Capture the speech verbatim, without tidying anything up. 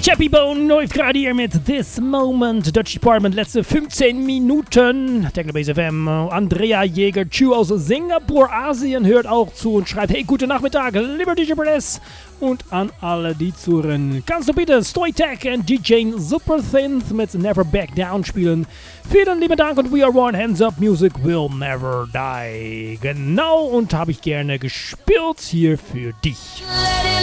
Chappy Bone läuft gerade hier mit This Moment. Dutch Department, letzte fünfzehn Minuten. Technobase F M. Andrea Jäger, Chu aus Singapur, Asien, hört auch zu und schreibt: Hey, guten Nachmittag, lieber D J Press. Und an alle, die zuhören, kannst du bitte Stoytech und D J Superthinth mit Never Back Down spielen. Vielen lieben Dank und We Are One. Hands Up, Music will never die. Genau, und habe ich gerne gespielt hier für dich.